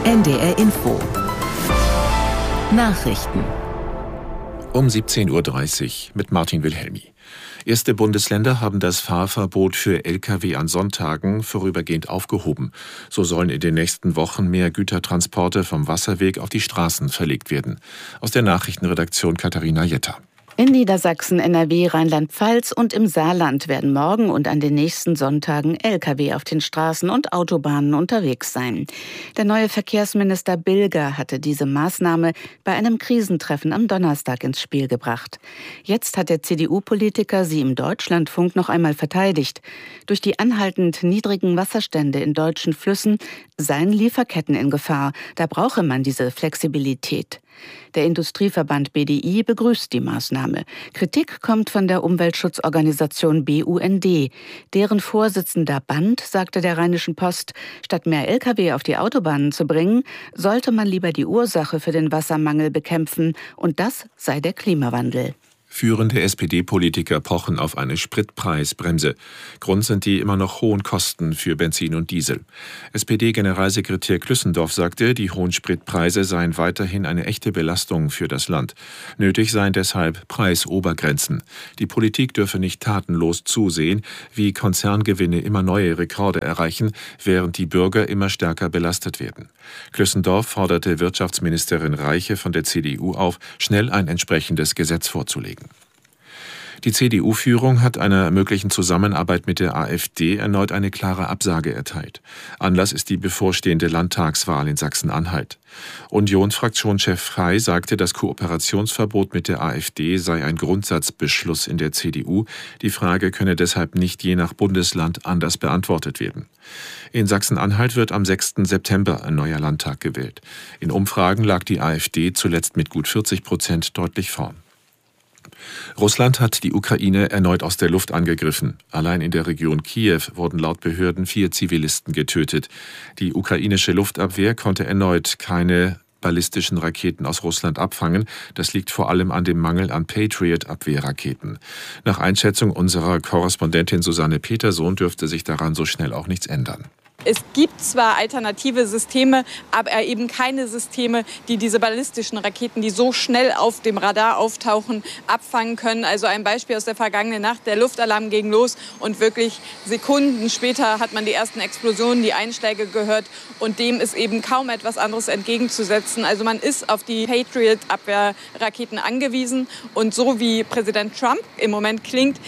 NDR Info. Nachrichten. Um 17.30 Uhr mit Martin Wilhelmi. Erste Bundesländer haben das Fahrverbot für Lkw an Sonntagen vorübergehend aufgehoben. So sollen in den nächsten Wochen mehr Gütertransporte vom Wasserweg auf die Straßen verlegt werden. Aus der Nachrichtenredaktion Katharina Jetter. In Niedersachsen, NRW, Rheinland-Pfalz und im Saarland werden morgen und an den nächsten Sonntagen Lkw auf den Straßen und Autobahnen unterwegs sein. Der neue Verkehrsminister Bilger hatte diese Maßnahme bei einem Krisentreffen am Donnerstag ins Spiel gebracht. Jetzt hat der CDU-Politiker sie im Deutschlandfunk noch einmal verteidigt. Durch die anhaltend niedrigen Wasserstände in deutschen Flüssen seien Lieferketten in Gefahr. Da brauche man diese Flexibilität. Der Industrieverband BDI begrüßt die Maßnahme. Kritik kommt von der Umweltschutzorganisation BUND. Deren Vorsitzender Band sagte der Rheinischen Post, statt mehr Lkw auf die Autobahnen zu bringen, sollte man lieber die Ursache für den Wassermangel bekämpfen. Und das sei der Klimawandel. Führende SPD-Politiker pochen auf eine Spritpreisbremse. Grund sind die immer noch hohen Kosten für Benzin und Diesel. SPD-Generalsekretär Klüssendorf sagte, die hohen Spritpreise seien weiterhin eine echte Belastung für das Land. Nötig seien deshalb Preisobergrenzen. Die Politik dürfe nicht tatenlos zusehen, wie Konzerngewinne immer neue Rekorde erreichen, während die Bürger immer stärker belastet werden. Klüssendorf forderte Wirtschaftsministerin Reiche von der CDU auf, schnell ein entsprechendes Gesetz vorzulegen. Die CDU-Führung hat einer möglichen Zusammenarbeit mit der AfD erneut eine klare Absage erteilt. Anlass ist die bevorstehende Landtagswahl in Sachsen-Anhalt. Union-Fraktionschef Frey sagte, das Kooperationsverbot mit der AfD sei ein Grundsatzbeschluss in der CDU. Die Frage könne deshalb nicht je nach Bundesland anders beantwortet werden. In Sachsen-Anhalt wird am 6. September ein neuer Landtag gewählt. In Umfragen lag die AfD zuletzt mit gut 40% deutlich vorn. Russland hat die Ukraine erneut aus der Luft angegriffen. Allein in der Region Kiew wurden laut Behörden 4 Zivilisten getötet. Die ukrainische Luftabwehr konnte erneut keine ballistischen Raketen aus Russland abfangen. Das liegt vor allem an dem Mangel an Patriot-Abwehrraketen. Nach Einschätzung unserer Korrespondentin Susanne Petersohn dürfte sich daran so schnell auch nichts ändern. Es gibt zwar alternative Systeme, aber eben keine Systeme, die diese ballistischen Raketen, die so schnell auf dem Radar auftauchen, abfangen können. Also ein Beispiel aus der vergangenen Nacht, der Luftalarm ging los und wirklich Sekunden später hat man die ersten Explosionen, die Einschläge gehört und dem ist eben kaum etwas anderes entgegenzusetzen. Also man ist auf die Patriot-Abwehrraketen angewiesen und so wie Präsident Trump im Moment klingt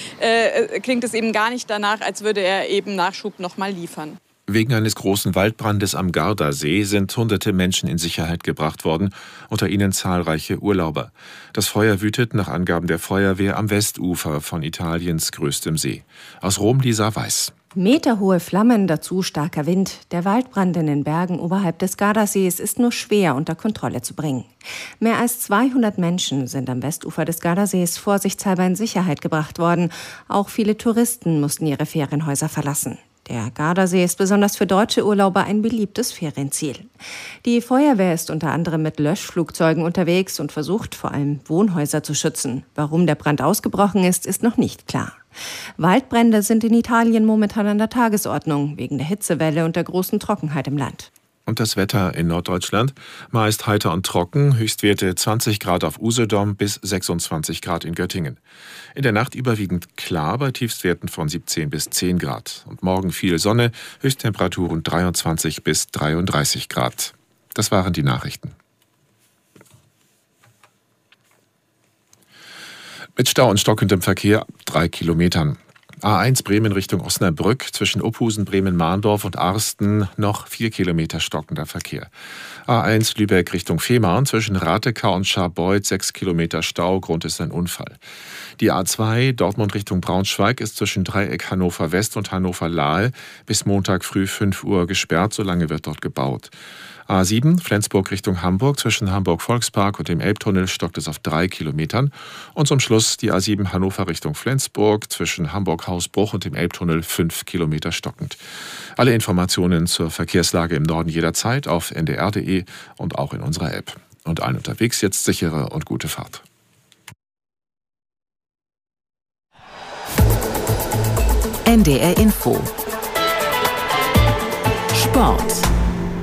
es eben gar nicht danach, als würde er eben Nachschub noch mal liefern. Wegen eines großen Waldbrandes am Gardasee sind hunderte Menschen in Sicherheit gebracht worden, unter ihnen zahlreiche Urlauber. Das Feuer wütet nach Angaben der Feuerwehr am Westufer von Italiens größtem See. Aus Rom Lisa Weiß. Meterhohe Flammen, dazu starker Wind. Der Waldbrand in den Bergen oberhalb des Gardasees ist nur schwer unter Kontrolle zu bringen. Mehr als 200 Menschen sind am Westufer des Gardasees vorsichtshalber in Sicherheit gebracht worden. Auch viele Touristen mussten ihre Ferienhäuser verlassen. Der Gardasee ist besonders für deutsche Urlauber ein beliebtes Ferienziel. Die Feuerwehr ist unter anderem mit Löschflugzeugen unterwegs und versucht vor allem Wohnhäuser zu schützen. Warum der Brand ausgebrochen ist, ist noch nicht klar. Waldbrände sind in Italien momentan an der Tagesordnung, wegen der Hitzewelle und der großen Trockenheit im Land. Und das Wetter in Norddeutschland? Meist heiter und trocken, Höchstwerte 20 Grad auf Usedom bis 26 Grad in Göttingen. In der Nacht überwiegend klar bei Tiefstwerten von 17 bis 10 Grad. Und morgen viel Sonne, Höchsttemperaturen 23 bis 33 Grad. Das waren die Nachrichten. Mit Stau und stockendem Verkehr 3 Kilometern. A1 Bremen Richtung Osnabrück, zwischen Ophusen, Bremen-Mahndorf und Arsten noch 4 Kilometer stockender Verkehr. A1 Lübeck Richtung Fehmarn, zwischen Ratekau und Scharbeutz 6 Kilometer Stau, Grund ist ein Unfall. Die A2 Dortmund Richtung Braunschweig ist zwischen Dreieck Hannover West und Hannover Lahl bis Montag früh 5 Uhr gesperrt, solange wird dort gebaut. A7 Flensburg Richtung Hamburg, zwischen Hamburg-Volkspark und dem Elbtunnel stockt es auf 3 Kilometern. Und zum Schluss die A7 Hannover Richtung Flensburg, zwischen Hamburg-Hausbruch und dem Elbtunnel 5 Kilometer stockend. Alle Informationen zur Verkehrslage im Norden jederzeit auf ndr.de und auch in unserer App. Und allen unterwegs jetzt sichere und gute Fahrt. NDR Info. Sport.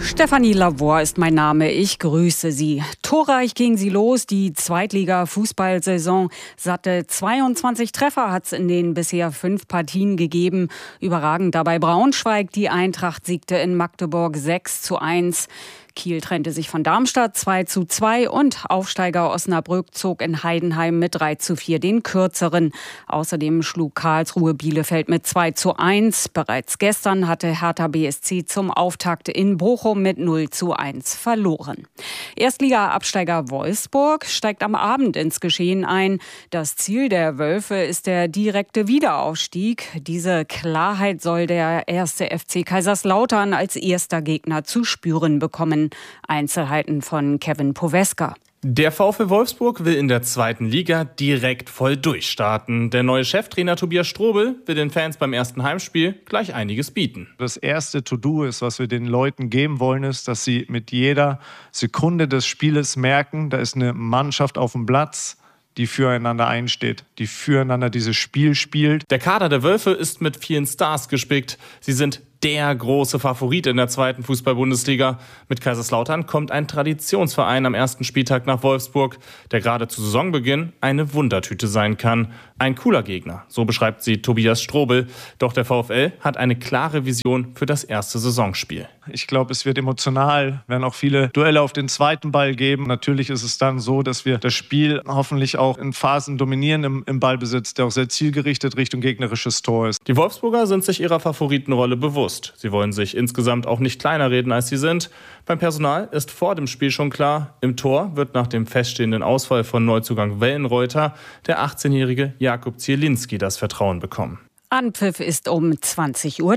Stefanie Lavor ist mein Name, ich grüße Sie. Torreich ging sie los, die Zweitliga-Fußballsaison. Satte 22 Treffer hat es in den bisher 5 Partien gegeben. Überragend dabei Braunschweig, die Eintracht siegte in Magdeburg 6:1. Kiel trennte sich von Darmstadt 2:2 und Aufsteiger Osnabrück zog in Heidenheim mit 3:4 den kürzeren. Außerdem schlug Karlsruhe Bielefeld mit 2:1. Bereits gestern hatte Hertha BSC zum Auftakt in Bochum mit 0:1 verloren. Erstliga-Absteiger Wolfsburg steigt am Abend ins Geschehen ein. Das Ziel der Wölfe ist der direkte Wiederaufstieg. Diese Klarheit soll der 1. FC Kaiserslautern als erster Gegner zu spüren bekommen. Einzelheiten von Kevin Poweska. Der VfL Wolfsburg will in der 2. Liga direkt voll durchstarten. Der neue Cheftrainer Tobias Strobel will den Fans beim ersten Heimspiel gleich einiges bieten. Das erste To-Do ist, was wir den Leuten geben wollen, ist, dass sie mit jeder Sekunde des Spieles merken, da ist eine Mannschaft auf dem Platz, die füreinander einsteht, die füreinander dieses Spiel spielt. Der Kader der Wölfe ist mit vielen Stars gespickt. Sie sind der große Favorit in der 2. Fußball-Bundesliga. Mit Kaiserslautern kommt ein Traditionsverein am ersten Spieltag nach Wolfsburg, der gerade zu Saisonbeginn eine Wundertüte sein kann. Ein cooler Gegner, so beschreibt sie Tobias Strobel. Doch der VfL hat eine klare Vision für das erste Saisonspiel. Ich glaube, es wird emotional, werden auch viele Duelle auf den zweiten Ball geben. Natürlich ist es dann so, dass wir das Spiel hoffentlich auch in Phasen dominieren im Ballbesitz, der auch sehr zielgerichtet Richtung gegnerisches Tor ist. Die Wolfsburger sind sich ihrer Favoritenrolle bewusst. Sie wollen sich insgesamt auch nicht kleiner reden, als sie sind. Beim Personal ist vor dem Spiel schon klar, im Tor wird nach dem feststehenden Ausfall von Neuzugang Wellenreuter der 18-jährige Jakub Zielinski das Vertrauen bekommen. Anpfiff ist um 20:30 Uhr.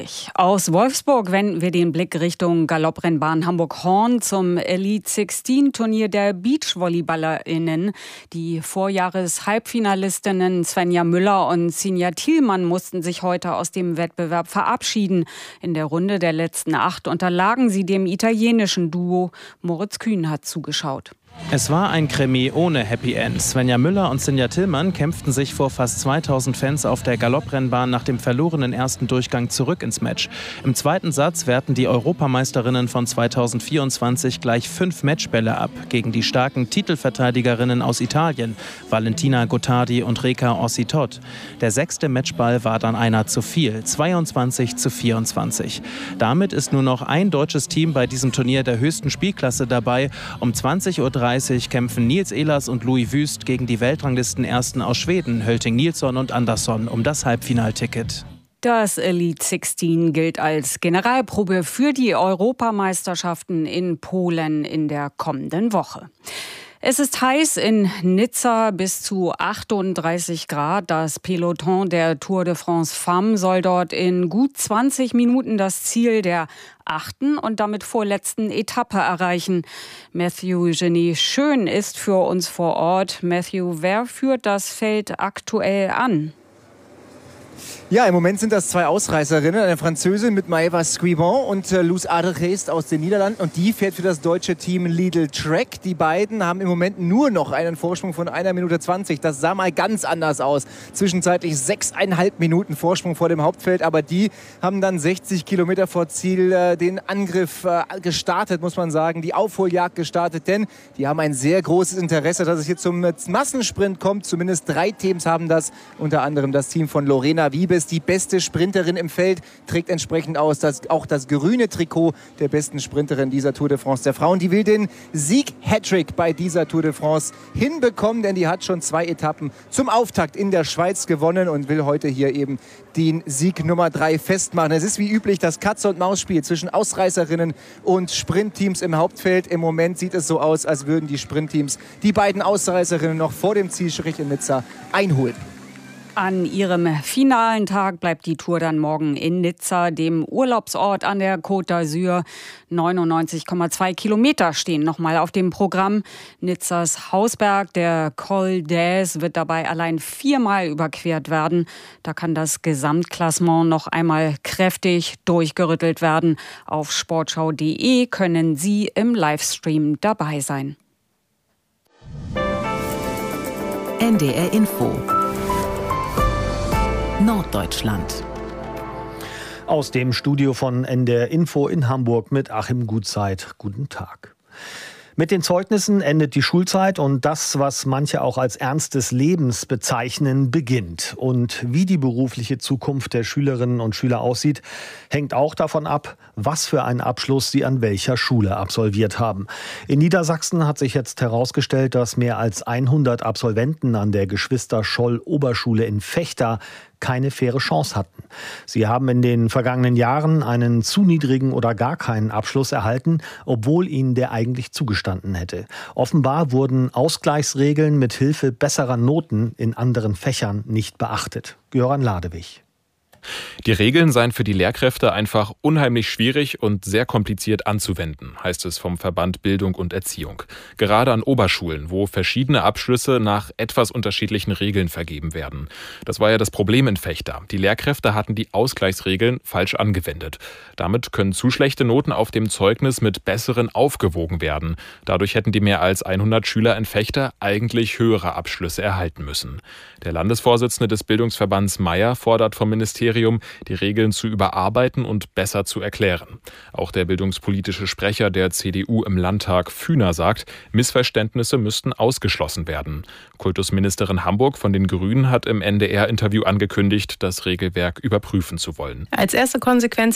Aus Wolfsburg wenden wir den Blick Richtung Galopprennbahn Hamburg-Horn zum Elite-16-Turnier der BeachvolleyballerInnen. Die Vorjahres-Halbfinalistinnen Svenja Müller und Sinja Thielmann mussten sich heute aus dem Wettbewerb verabschieden. In der Runde der letzten 8 unterlagen sie dem italienischen Duo. Moritz Kühn hat zugeschaut. Es war ein Krimi ohne Happy End. Svenja Müller und Sinja Thielmann kämpften sich vor fast 2000 Fans auf der Galopprennbahn nach dem verlorenen ersten Durchgang zurück ins Match. Im zweiten Satz wehrten die Europameisterinnen von 2024 gleich 5 Matchbälle ab gegen die starken Titelverteidigerinnen aus Italien, Valentina Gottardi und Reka Orsi-Todd. Der 6. Matchball war dann einer zu viel, 22:24. Damit ist nur noch ein deutsches Team bei diesem Turnier der höchsten Spielklasse dabei. Um 20:30 Uhr kämpfen Nils Ehlers und Louis Wüst gegen die Weltranglisten-Ersten aus Schweden, Hölting Nilsson und Andersson, um das Halbfinalticket. Das Elite 16 gilt als Generalprobe für die Europameisterschaften in Polen in der kommenden Woche. Es ist heiß in Nizza, bis zu 38 Grad. Das Peloton der Tour de France Femmes soll dort in gut 20 Minuten das Ziel der 8. und damit vorletzten Etappe erreichen. Matthew Genie Schön ist für uns vor Ort. Matthew, wer führt das Feld aktuell an? Ja, im Moment sind das 2 Ausreißerinnen, eine Französin mit Maëva Scribon und Luz Adelgeest aus den Niederlanden. Und die fährt für das deutsche Team Lidl Trek. Die beiden haben im Moment nur noch einen Vorsprung von 1 Minute 20. Das sah mal ganz anders aus. Zwischenzeitlich 6,5 Minuten Vorsprung vor dem Hauptfeld. Aber die haben dann 60 Kilometer vor Ziel den Angriff gestartet, muss man sagen. Die Aufholjagd gestartet, denn die haben ein sehr großes Interesse, dass es hier zum Massensprint kommt. Zumindest 3 Teams haben das, unter anderem das Team von Lorena Wiebes. Die beste Sprinterin im Feld, trägt entsprechend auch das grüne Trikot der besten Sprinterin dieser Tour de France der Frauen. Die will den Sieg-Hattrick bei dieser Tour de France hinbekommen, denn die hat schon 2 Etappen zum Auftakt in der Schweiz gewonnen und will heute hier eben den Sieg Nummer 3 festmachen. Es ist wie üblich das Katz-und-Maus-Spiel zwischen Ausreißerinnen und Sprintteams im Hauptfeld. Im Moment sieht es so aus, als würden die Sprintteams die beiden Ausreißerinnen noch vor dem Zielstrich in Nizza einholen. An ihrem finalen Tag bleibt die Tour dann morgen in Nizza, dem Urlaubsort an der Côte d'Azur. 99,2 Kilometer stehen nochmal auf dem Programm. Nizzas Hausberg, der Col d'Aise, wird dabei allein 4-mal überquert werden. Da kann das Gesamtklassement noch einmal kräftig durchgerüttelt werden. Auf sportschau.de können Sie im Livestream dabei sein. NDR Info Norddeutschland. Aus dem Studio von NDR Info in Hamburg mit Achim Gutzeit. Guten Tag. Mit den Zeugnissen endet die Schulzeit und das, was manche auch als Ernst des Lebens bezeichnen, beginnt. Und wie die berufliche Zukunft der Schülerinnen und Schüler aussieht, hängt auch davon ab, was für einen Abschluss sie an welcher Schule absolviert haben. In Niedersachsen hat sich jetzt herausgestellt, dass mehr als 100 Absolventen an der Geschwister-Scholl-Oberschule in Vechta keine faire Chance hatten. Sie haben in den vergangenen Jahren einen zu niedrigen oder gar keinen Abschluss erhalten, obwohl ihnen der eigentlich zugestanden hätte. Offenbar wurden Ausgleichsregeln mit Hilfe besserer Noten in anderen Fächern nicht beachtet. Göran Ladewig. Die Regeln seien für die Lehrkräfte einfach unheimlich schwierig und sehr kompliziert anzuwenden, heißt es vom Verband Bildung und Erziehung. Gerade an Oberschulen, wo verschiedene Abschlüsse nach etwas unterschiedlichen Regeln vergeben werden. Das war ja das Problem in Vechta. Die Lehrkräfte hatten die Ausgleichsregeln falsch angewendet. Damit können zu schlechte Noten auf dem Zeugnis mit besseren aufgewogen werden. Dadurch hätten die mehr als 100 Schüler in Vechta eigentlich höhere Abschlüsse erhalten müssen. Der Landesvorsitzende des Bildungsverbands Meier fordert vom Ministerium, die Regeln zu überarbeiten und besser zu erklären. Auch der bildungspolitische Sprecher der CDU im Landtag, Fühner, sagt, Missverständnisse müssten ausgeschlossen werden. Kultusministerin Hamburg von den Grünen hat im NDR-Interview angekündigt, das Regelwerk überprüfen zu wollen. Als erste Konsequenz